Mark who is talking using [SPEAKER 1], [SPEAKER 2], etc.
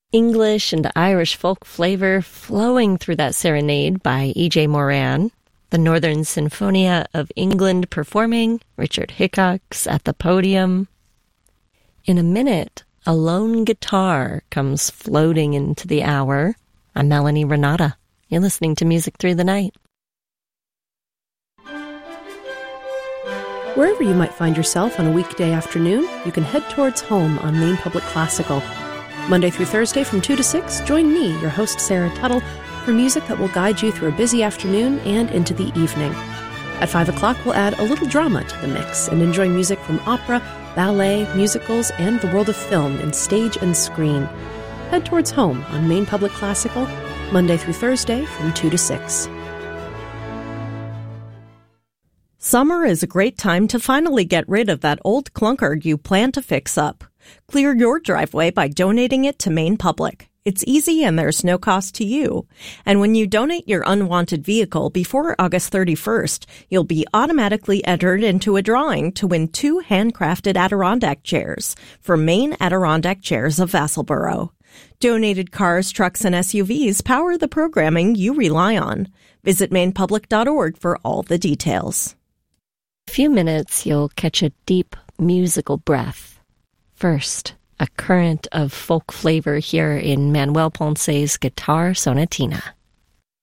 [SPEAKER 1] English and Irish folk flavor flowing through that serenade by E.J. Moran. The Northern Sinfonia of England performing, Richard Hickox at the podium. In a minute, a lone guitar comes floating into the hour. I'm Melanie Renata. You're listening to Music Through the Night.
[SPEAKER 2] Wherever you might find yourself on a weekday afternoon, you can head towards home on Maine Public Classical. Monday through Thursday from 2 to 6, join me, your host Sarah Tuttle, for music that will guide you through a busy afternoon and into the evening. At 5 o'clock, we'll add a little drama to the mix and enjoy music from opera, ballet, musicals, and the world of film in stage and screen. Head towards home on Maine Public Classical, Monday through Thursday from 2 to 6.
[SPEAKER 3] Summer is a great time to finally get rid of that old clunker you plan to fix up. Clear your driveway by donating it to Maine Public. It's easy and there's no cost to you. And when you donate your unwanted vehicle before August 31st, you'll be automatically entered into a drawing to win 2 handcrafted Adirondack chairs from Maine Adirondack Chairs of Vassalboro. Donated cars, trucks, and SUVs power the programming you rely on. Visit mainepublic.org for all the details.
[SPEAKER 1] In a few minutes, you'll catch a deep musical breath. First, a current of folk flavor here in Manuel Ponce's Guitar Sonatina.